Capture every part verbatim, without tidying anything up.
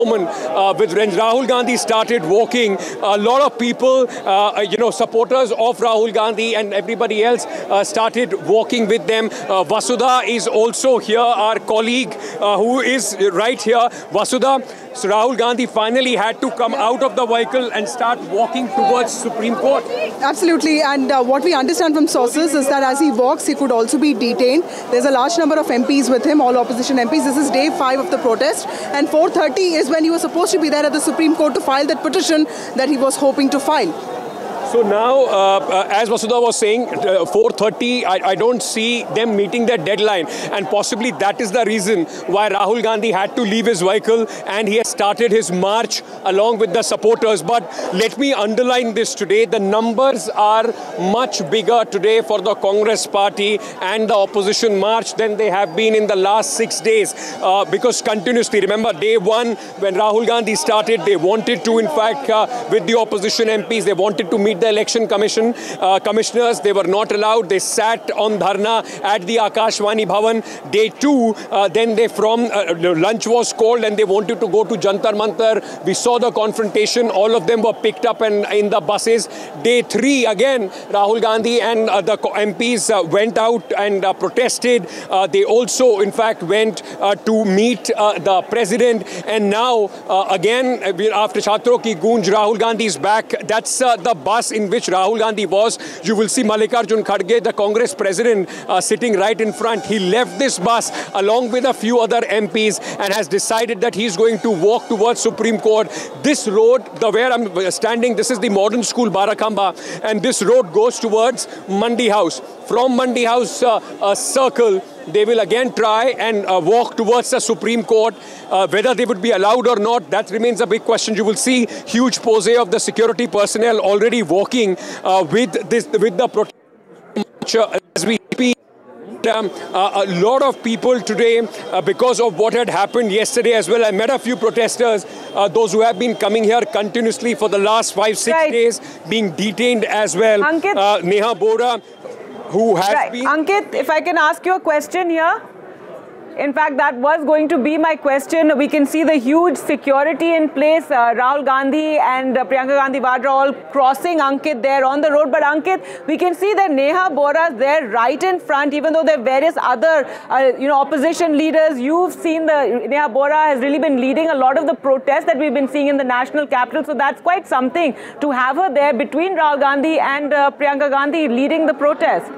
moment uh, with when Rahul Gandhi started walking, a lot of people, uh, you know, supporters of Rahul Gandhi and everybody else uh, started walking with them. Uh, Vasudha is also here, our colleague uh, who is right here. Vasudha, so Rahul Gandhi finally had to come out of the vehicle and start walking towards Supreme Court. Absolutely, and uh, what we understand from sources is that as he walks, he could also be detained. There's a large number of M Ps with him, all opposition M Ps. This is day five of the protest, and four thirty is when he was supposed to be there at the Supreme Court to file that petition that he was hoping to file. So now, uh, uh, as Vasudha was saying, uh, four thirty, I, I don't see them meeting their deadline. And possibly that is the reason why Rahul Gandhi had to leave his vehicle and he has started his march along with the supporters. But let me underline this today. The numbers are much bigger today for the Congress party and the opposition march than they have been in the last six days. Uh, because continuously, remember, day one, when Rahul Gandhi started, they wanted to, in fact, uh, with the opposition M Ps, they wanted to meet the election commission uh, commissioners. They were not allowed. They sat on dharna at the Akashvani Bhavan. Day two, uh, then they from uh, lunch was called and they wanted to go to Jantar Mantar. We saw the confrontation. All of them were picked up and in the buses. Day three, again, Rahul Gandhi and uh, the M Ps uh, went out and uh, protested. Uh, they also, in fact, went uh, to meet uh, the president. And now, uh, again, after Chhatro Ki Goonj, Rahul Gandhi is back. That's uh, the bus in which Rahul Gandhi was. You will see Mallikarjun Kharge, the Congress president, uh, sitting right in front. He left this bus along with a few other M Ps and has decided that he's going to walk towards Supreme Court. This road, the where I'm standing, this is the modern school Barakhamba, and this road goes towards Mandi House. From Mandi House uh, uh, circle, they will again try and uh, walk towards the Supreme Court. Uh, whether they would be allowed or not, that remains a big question. You will see huge pose of the security personnel already walking uh, with this with the protest uh, as we speak. Um, uh, a lot of people today, uh, because of what had happened yesterday as well. I met a few protesters, uh, those who have been coming here continuously for the last five, six right. days, being detained as well. Ankit, uh, Neha Bora, who has right. been... Ankit, if I can ask you a question here. In fact, that was going to be my question. We can see the huge security in place. Uh, Rahul Gandhi and uh, Priyanka Gandhi Vadra all crossing Ankit there on the road. But Ankit, we can see that Neha Bora is there right in front, even though there are various other, uh, you know, opposition leaders. You've seen the Neha Bora has really been leading a lot of the protests that we've been seeing in the national capital. So that's quite something to have her there between Rahul Gandhi and uh, Priyanka Gandhi leading the protest.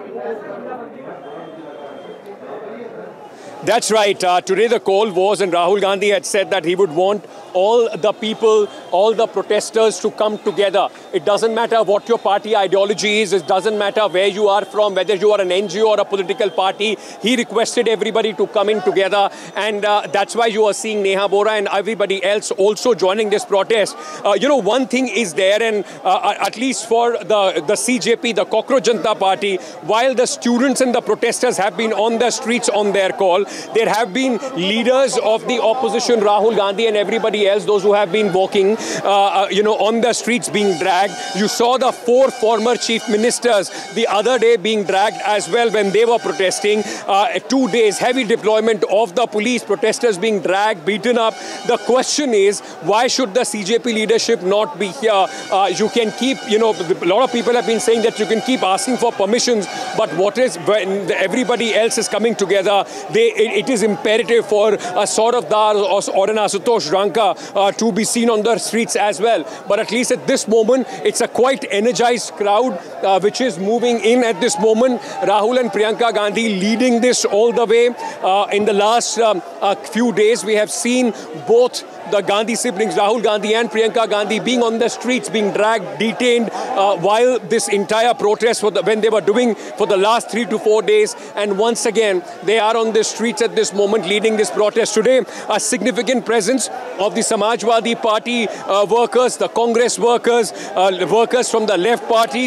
That's right. Uh, today the call was, and Rahul Gandhi had said that he would want all the people, all the protesters to come together. It doesn't matter what your party ideology is. It doesn't matter where you are from, whether you are an N G O or a political party. He requested everybody to come in together. And uh, that's why you are seeing Neha Bora and everybody else also joining this protest. Uh, you know, one thing is there, and uh, at least for the, the C J P, the Cockroach Janata Party, while the students and the protesters have been on the streets on their call, there have been leaders of the opposition, Rahul Gandhi and everybody else, those who have been walking, uh, you know, on the streets being dragged. You saw the four former chief ministers the other day being dragged as well when they were protesting. Uh, two days, heavy deployment of the police, protesters being dragged, beaten up. The question is, why should the C J P leadership not be here? Uh, you can keep, you know, a lot of people have been saying that you can keep asking for permissions, but what is when everybody else is coming together, they, it, it is imperative for a Saurav Dar or, or an Asutosh Ranka Uh, to be seen on the streets as well. But at least at this moment, it's a quite energized crowd uh, which is moving in at this moment. Rahul and Priyanka Gandhi leading this all the way. Uh, in the last um, uh, few days, we have seen both the Gandhi siblings, Rahul Gandhi and Priyanka Gandhi, being on the streets, being dragged, detained, uh, while this entire protest, for the, when they were doing for the last three to four days. And once again, they are on the streets at this moment, leading this protest. Today, a significant presence of the Samajwadi Party uh, workers, the Congress workers, uh, workers from the left parties,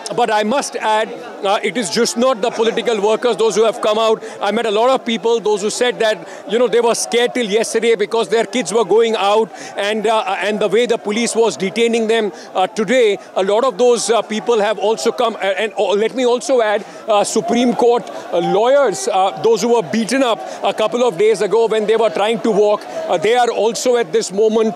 But I must add, uh, it is just not the political workers, those who have come out. I met a lot of people, those who said that, you know, they were scared till yesterday because their kids were going out, and uh, and the way the police was detaining them. Uh, today, a lot of those uh, people have also come. Uh, and uh, let me also add, uh, Supreme Court uh, lawyers, uh, those who were beaten up a couple of days ago when they were trying to walk, uh, they are also at this moment